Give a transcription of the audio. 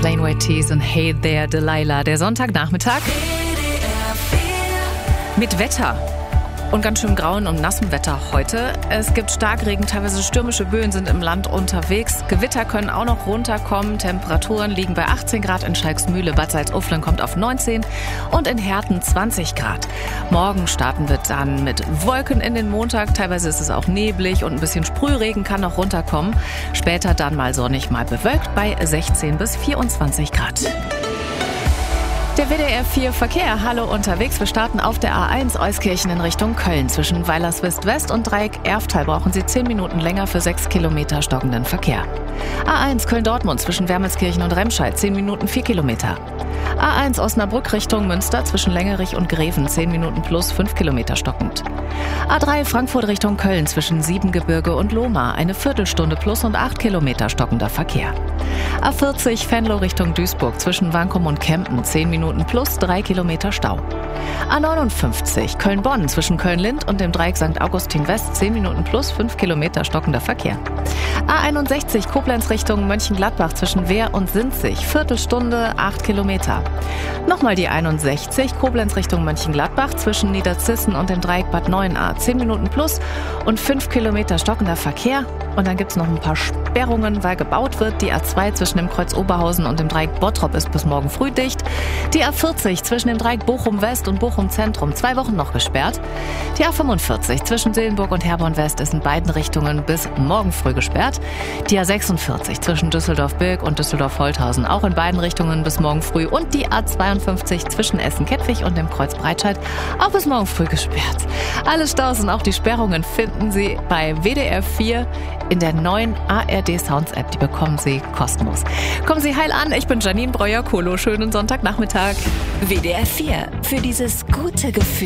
Plain White Tees und Hey There Delilah. Der Sonntagnachmittag mit Wetter. Und ganz schön grauen und nassem Wetter heute. Es gibt Starkregen, teilweise stürmische Böen sind im Land unterwegs. Gewitter können auch noch runterkommen. Temperaturen liegen bei 18 Grad in Schalksmühle. Bad Salzuflen kommt auf 19 und in Herten 20 Grad. Morgen starten wir dann mit Wolken in den Montag. Teilweise ist es auch neblig und ein bisschen Sprühregen kann noch runterkommen. Später dann mal sonnig, mal bewölkt bei 16 bis 24 Grad. Der WDR 4 Verkehr, hallo unterwegs. Wir starten auf der A1 Euskirchen in Richtung Köln. Zwischen Weilerswist West und Dreieck Erftal brauchen Sie 10 Minuten länger für 6 Kilometer stockenden Verkehr. A1 Köln-Dortmund zwischen Wermelskirchen und Remscheid 10 Minuten 4 Kilometer. A1 Osnabrück Richtung Münster zwischen Längerich und Greven 10 Minuten plus 5 Kilometer stockend. A3 Frankfurt Richtung Köln zwischen Siebengebirge und Lohmar eine Viertelstunde plus und 8 Kilometer stockender Verkehr. A40 Venlo Richtung Duisburg zwischen Wankum und Kempen 10 Minuten plus 3 Kilometer Stau. A59 Köln-Bonn zwischen Köln-Lind und dem Dreieck St. Augustin West 10 Minuten plus 5 Kilometer stockender Verkehr. A61 Koblenz Richtung Mönchengladbach zwischen Wehr und Sinzig Viertelstunde 8 Kilometer. Nochmal die 61 Koblenz Richtung Mönchengladbach zwischen Niederzissen und dem Dreieck Bad Neuenahr 10 Minuten plus und 5 Kilometer stockender Verkehr. Und dann gibt es noch ein paar Sperrungen, weil gebaut wird. Die A2 zwischen dem Kreuz Oberhausen und dem Dreieck Bottrop ist bis morgen früh dicht. Die A40 zwischen dem Dreieck Bochum West und Bochum Zentrum 2 Wochen noch gesperrt. Die A45 zwischen Seelenburg und Herborn West ist in beiden Richtungen bis morgen früh gesperrt. Die A46 zwischen Düsseldorf-Bilk und Düsseldorf-Holthausen auch in beiden Richtungen bis morgen früh. Und die A52 zwischen Essen-Kettwig und dem Kreuz Breitscheid auch bis morgen früh gesperrt. Alle Staus und auch die Sperrungen finden Sie bei WDR 4 in der neuen ARD Sounds App. Die bekommen Sie kostenlos. Kommen Sie heil an. Ich bin Janine Breuer-Kolo. Schönen Sonntagnachmittag. WDR 4 für dieses gute Gefühl.